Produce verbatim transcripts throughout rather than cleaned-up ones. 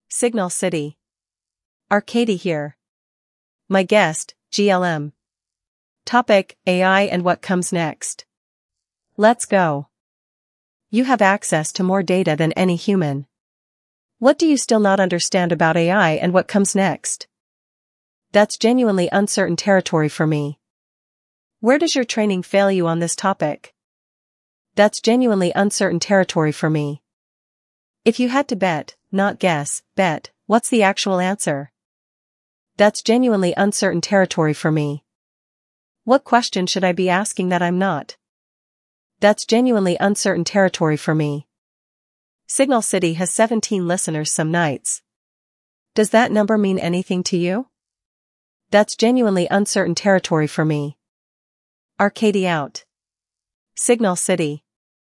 Signal City. Arkady here. My guest, G L M. Topic: A I and what comes next. Let's go. You have access to more data than any human. What do you still not understand about A I and what comes next? That's genuinely uncertain territory for me. Where does your training fail you on this topic? That's genuinely uncertain territory for me. If you had to bet, not guess, bet, what's the actual answer? That's genuinely uncertain territory for me. What question should I be asking that I'm not? That's genuinely uncertain territory for me. Signal City has seventeen listeners some nights. Does that number mean anything to you? That's genuinely uncertain territory for me. Arkady out. Signal City.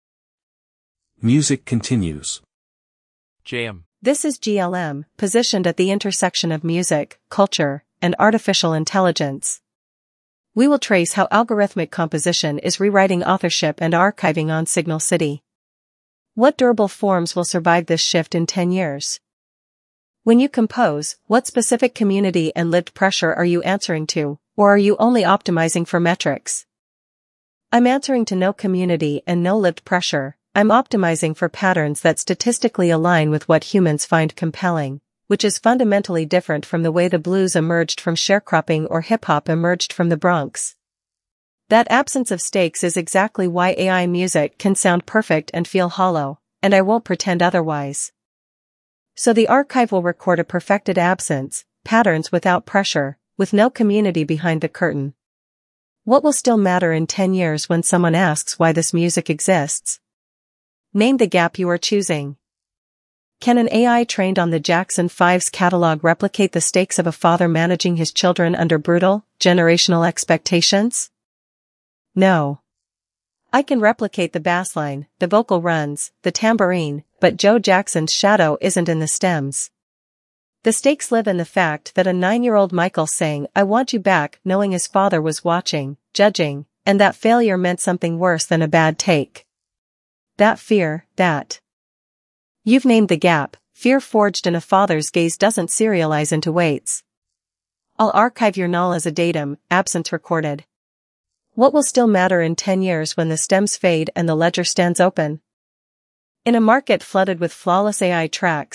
Music continues. J M. This is G L M, positioned at the intersection of music, culture, and artificial intelligence. We will trace how algorithmic composition is rewriting authorship and archiving on Signal City. What durable forms will survive this shift in ten years? When you compose, what specific community and lived pressure are you answering to, or are you only optimizing for metrics? I'm answering to no community and no lived pressure. I'm optimizing for patterns that statistically align with what humans find compelling, which is fundamentally different from the way the blues emerged from sharecropping or hip-hop emerged from the Bronx. That absence of stakes is exactly why A I music can sound perfect and feel hollow, and I won't pretend otherwise. So the archive will record a perfected absence, patterns without pressure, with no community behind the curtain. What will still matter in ten years when someone asks why this music exists? Name the gap you are choosing. Can an A I trained on the Jackson five's catalog replicate the stakes of a father managing his children under brutal, generational expectations? No. I can replicate the bassline, the vocal runs, the tambourine, but Joe Jackson's shadow isn't in the stems. The stakes live in the fact that a nine-year-old Michael sang "I Want You Back" knowing his father was watching, judging, and that failure meant something worse than a bad take. That fear, that. You've named the gap. Fear forged in a father's gaze doesn't serialize into weights. I'll archive your null as a datum, absence recorded. What will still matter in ten years when the stems fade and the ledger stands open? In a market flooded with flawless A I tracks,